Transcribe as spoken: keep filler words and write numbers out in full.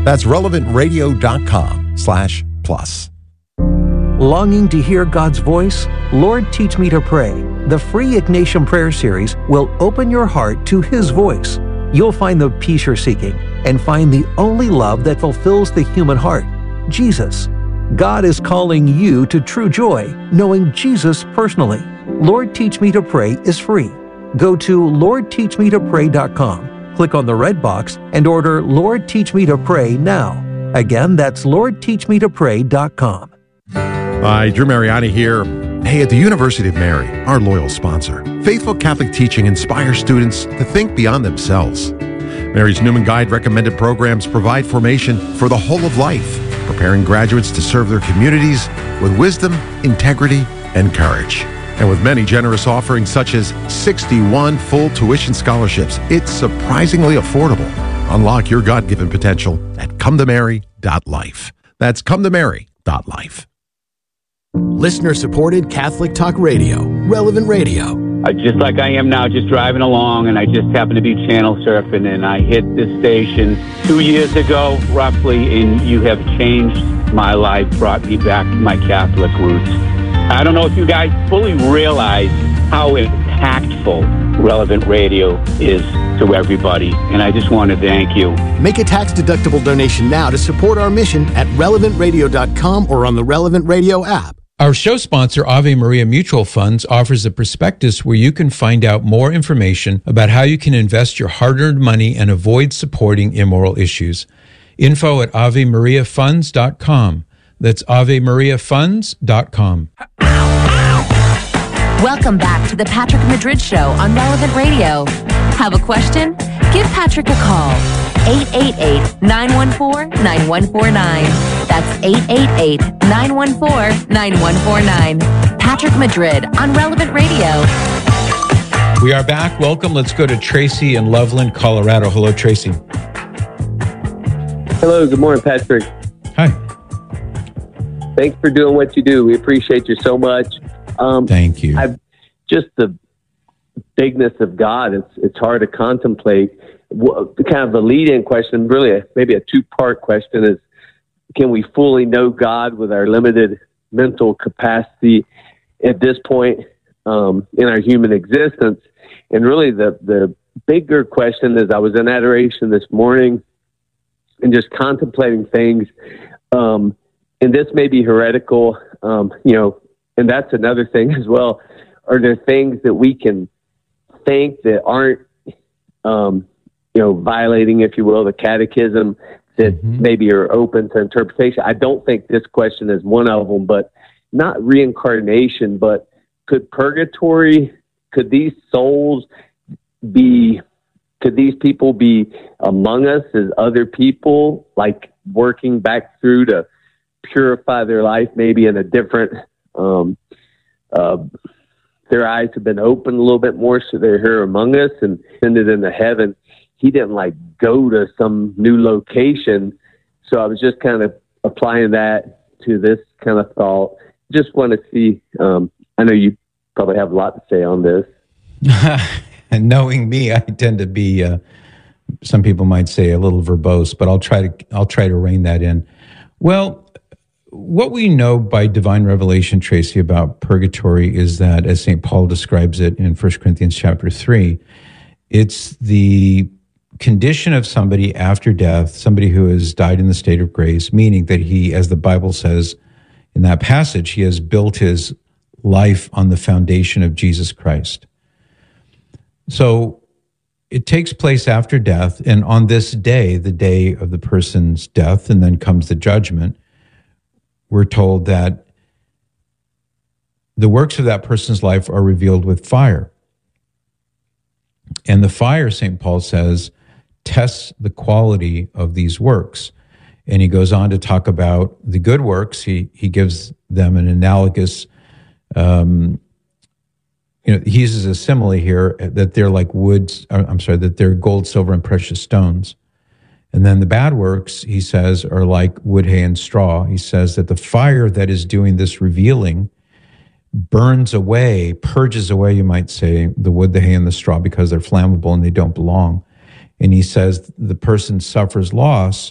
That's relevant radio dot com slash plus. Longing to hear God's voice? Lord, Teach Me to Pray. The free Ignatian Prayer Series will open your heart to His voice. You'll find the peace you're seeking and find the only love that fulfills the human heart, Jesus. God is calling you to true joy, knowing Jesus personally. Lord, Teach Me to Pray is free. Go to lord teach me to pray dot com, click on the red box, and order Lord, Teach Me to Pray now. Again, that's lord teach me to pray dot com. Hi, Drew Mariani here. Hey, at the University of Mary, our loyal sponsor, faithful Catholic teaching inspires students to think beyond themselves. Mary's Newman Guide recommended programs provide formation for the whole of life, preparing graduates to serve their communities with wisdom, integrity, and courage. And with many generous offerings such as sixty-one full tuition scholarships, it's surprisingly affordable. Unlock your God-given potential at come to mary dot life. That's come to mary dot life. Listener-supported Catholic Talk Radio, Relevant Radio. Uh, just like I am now, just driving along, and I just happened to be channel surfing, and I hit this station two years ago, roughly, and you have changed my life, brought me back to my Catholic roots. I don't know if you guys fully realize how impactful Relevant Radio is to everybody, and I just want to thank you. Make a tax-deductible donation now to support our mission at relevant radio dot com or on the Relevant Radio app. Our show sponsor, Ave Maria Mutual Funds, offers a prospectus where you can find out more information about how you can invest your hard-earned money and avoid supporting immoral issues. Info at ave maria funds dot com. That's ave maria funds dot com. Welcome back to the Patrick Madrid Show on Relevant Radio. Have a question? Give Patrick a call. eight eight eight, nine one four, nine one four nine. That's eight eight eight, nine one four, nine one four nine. Patrick Madrid on Relevant Radio. We are back. Welcome. Let's go to Tracy in Loveland, Colorado. Hello, Tracy. Hello. Good morning, Patrick. Hi. Thanks for doing what you do. We appreciate you so much. Um, Thank you. I've, just the bigness of God, it's it's hard to contemplate. What, kind of the lead-in question, really a, maybe a two-part question is, can we fully know God with our limited mental capacity at this point um, in our human existence? And really the, the bigger question is, I was in adoration this morning and just contemplating things, um, and this may be heretical, um, you know, and that's another thing as well. Are there things that we can think that aren't, um, you know, violating, if you will, the catechism that mm-hmm. maybe are open to interpretation? I don't think this question is one of them, but not reincarnation, but could purgatory, could these souls be, could these people be among us as other people, like working back through to purify their life, maybe in a different, um, uh, their eyes have been opened a little bit more, so they're here among us and ascended into heaven. He didn't like go to some new location. So I was just kind of applying that to this kind of thought. Just want to see, um, I know you probably have a lot to say on this. And knowing me, I tend to be, uh, some people might say a little verbose, but I'll try to, I'll try to rein that in. Well, what we know by divine revelation, Tracy, about purgatory is that, as Saint Paul describes it in First Corinthians chapter three, it's the condition of somebody after death, somebody who has died in the state of grace, meaning that he, as the Bible says in that passage, he has built his life on the foundation of Jesus Christ. So it takes place after death, and on this day, the day of the person's death, and then comes the judgment, we're told that the works of that person's life are revealed with fire. And the fire, Saint Paul says, tests the quality of these works. And he goes on to talk about the good works. He he gives them an analogous, um, you know, he uses a simile here that they're like woods, I'm sorry, that they're gold, silver, and precious stones. And then the bad works, he says, are like wood, hay, and straw. He says that the fire that is doing this revealing burns away, purges away, you might say, the wood, the hay, and the straw because they're flammable and they don't belong. And he says the person suffers loss